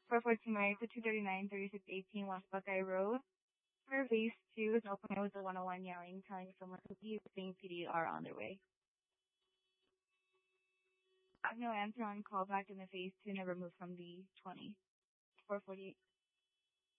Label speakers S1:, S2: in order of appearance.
S1: 414 Married to 239 3618 West Buckeye Road. For phase 2 is open with the 101 yelling, telling someone to leave, saying PD are on their way. No answer on callback in the phase 2, never moved from the 20. 448.